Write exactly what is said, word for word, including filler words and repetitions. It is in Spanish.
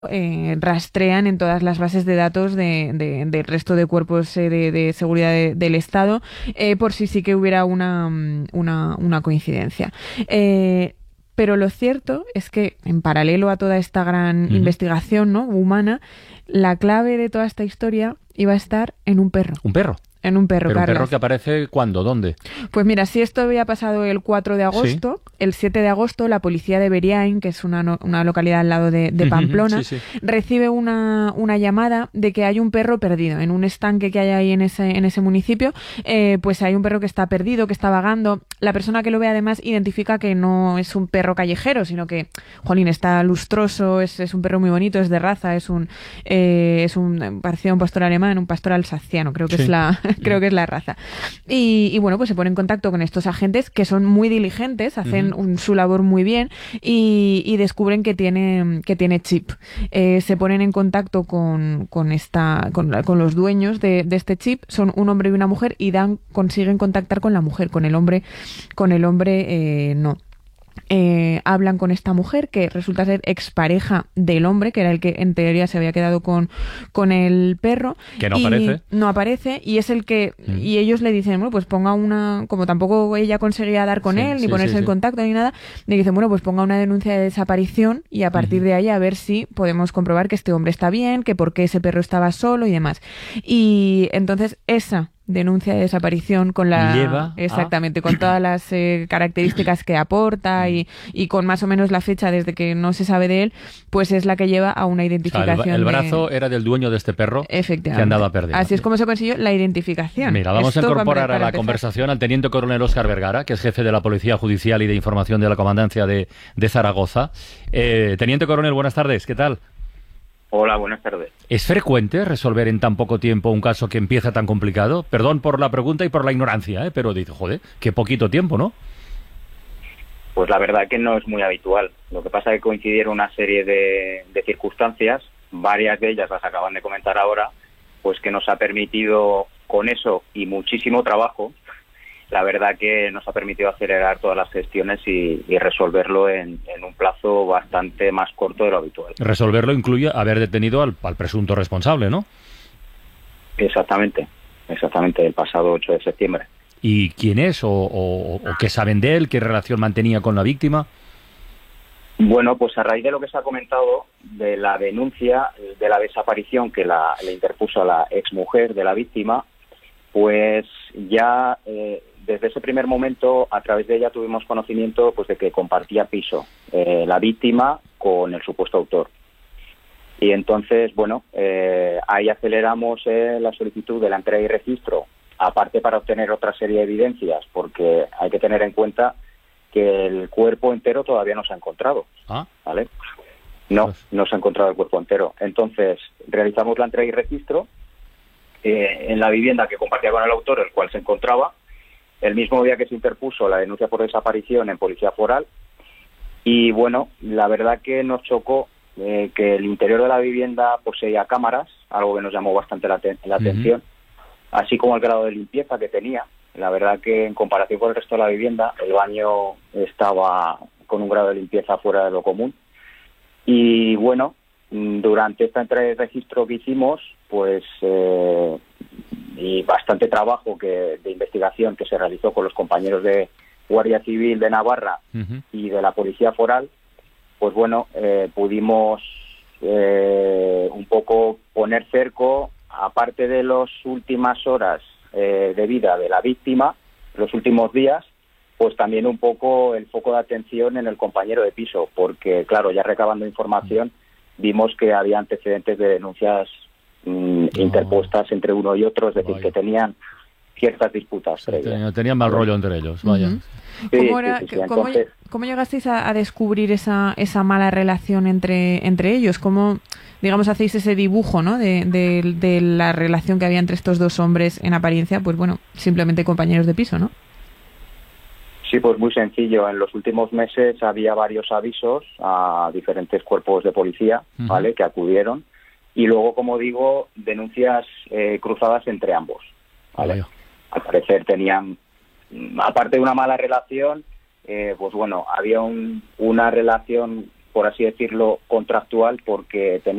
eh, rastrean en todas las bases de datos de, de, del resto de cuerpos eh, de, de seguridad de, del Estado, eh, por si sí que hubiera una, una, una coincidencia. Eh, pero lo cierto es que, en paralelo a toda esta gran uh-huh. investigación, ¿no?, humana, la clave de toda esta historia iba a estar en un perro. ¿Un perro? En un perro, ¿Pero Carlas. un perro que aparece cuándo? ¿Dónde? Pues mira, si esto había pasado el cuatro de agosto, sí. el siete de agosto la policía de Beriain, que es una, no, una localidad al lado de, de Pamplona, sí, sí. recibe una, una llamada de que hay un perro perdido en un estanque que hay ahí en ese, en ese municipio. Eh, pues hay un perro que está perdido, que está vagando. La persona que lo ve además identifica que no es un perro callejero, sino que, jolín, está lustroso, es, es un perro muy bonito, es de raza, es un, eh, es un parecido a un pastor alemán, un pastor alsaciano, creo que sí. es la... creo que es la raza. Y, y bueno, pues se pone en contacto con estos agentes que son muy diligentes, hacen uh-huh. un, su labor muy bien y, y descubren que tiene, que tiene chip. Eh, se ponen en contacto con, con, esta, con, con los dueños de, de este chip, son un hombre y una mujer, y dan, consiguen contactar con la mujer, con el hombre, con el hombre eh, no. Eh, hablan con esta mujer que resulta ser expareja del hombre, que era el que en teoría se había quedado con, con el perro. Que no y aparece. No aparece, y es el que... Mm. Y ellos le dicen, bueno, pues ponga una... Como tampoco ella conseguía dar con sí, él, ni sí, ponerse sí, en sí. contacto, ni nada, le dicen, bueno, pues ponga una denuncia de desaparición y a partir uh-huh. de ahí a ver si podemos comprobar que este hombre está bien, que por qué ese perro estaba solo y demás. Y entonces esa... denuncia de desaparición con la Lleva exactamente a... con todas las eh, características que aporta y, y con más o menos la fecha desde que no se sabe de él, pues es la que lleva a una identificación. O sea, el, el brazo de... era del dueño de este perro que andaba perdido. Así es como se consiguió la identificación. Mira, vamos Esto a incorporar para, para a la empezar. conversación al teniente coronel Óscar Vergara, que es jefe de la Policía Judicial y de Información de la Comandancia de, de Zaragoza. Eh, teniente coronel, buenas tardes, ¿qué tal? Hola, buenas tardes. ¿Es frecuente resolver en tan poco tiempo un caso que empieza tan complicado? Perdón por la pregunta y por la ignorancia, ¿eh? Pero dice, joder, qué poquito tiempo, ¿no? Pues la verdad que no es muy habitual. Lo que pasa es que coincidieron una serie de, de circunstancias, varias de ellas las acaban de comentar ahora, pues que nos ha permitido, con eso y muchísimo trabajo, la verdad que nos ha permitido acelerar todas las gestiones y, y resolverlo en, en un plazo bastante más corto de lo habitual. Resolverlo incluye haber detenido al, al presunto responsable, ¿no? Exactamente, exactamente, el pasado ocho de septiembre. ¿Y quién es o, o, o qué saben de él? ¿Qué relación mantenía con la víctima? Bueno, pues a raíz de lo que se ha comentado, de la denuncia de la desaparición que la, le interpuso a la exmujer de la víctima, pues ya... Eh, Desde ese primer momento, a través de ella tuvimos conocimiento pues de que compartía piso eh, la víctima con el supuesto autor. Y entonces, bueno, eh, ahí aceleramos eh, la solicitud de la entrega y registro, aparte para obtener otra serie de evidencias, porque hay que tener en cuenta que el cuerpo entero todavía no se ha encontrado. ¿Ah? ¿Vale? No, pues... no se ha encontrado el cuerpo entero. Entonces, realizamos la entrega y registro eh, en la vivienda que compartía con el autor, el cual se encontraba, el mismo día que se interpuso la denuncia por desaparición en Policía Foral. Y bueno, la verdad que nos chocó eh, que el interior de la vivienda poseía cámaras, algo que nos llamó bastante la, te- la uh-huh. atención, así como el grado de limpieza que tenía. La verdad que en comparación con el resto de la vivienda, el baño estaba con un grado de limpieza fuera de lo común. Y bueno, durante esta entrega de registro que hicimos, pues... Eh, y bastante trabajo que de investigación que se realizó con los compañeros de Guardia Civil de Navarra uh-huh. y de la Policía Foral, pues bueno, eh, pudimos eh, un poco poner cerco, aparte de las últimas horas eh, de vida de la víctima, los últimos días, pues también un poco el foco de atención en el compañero de piso, porque claro, ya recabando información, vimos que había antecedentes de denuncias Mm, no. interpuestas entre uno y otro, es decir, vaya. que tenían ciertas disputas. Sí, tenían, tenían mal rollo entre ellos, vaya. Uh-huh. Sí, ¿Cómo, era, sí, sí, sí. ¿cómo, Entonces, ¿Cómo llegasteis a, a descubrir esa, esa mala relación entre, entre ellos? ¿Cómo, digamos, hacéis ese dibujo, ¿no? de, de, de la relación que había entre estos dos hombres en apariencia, pues bueno, simplemente compañeros de piso, ¿no? Sí, pues muy sencillo. En los últimos meses había varios avisos a diferentes cuerpos de policía, uh-huh. ¿vale?, que acudieron. Y luego, como digo, denuncias eh, cruzadas entre ambos, ¿vale? Al parecer tenían, aparte de una mala relación, eh, pues bueno, había un, una relación por así decirlo, contractual, porque tenía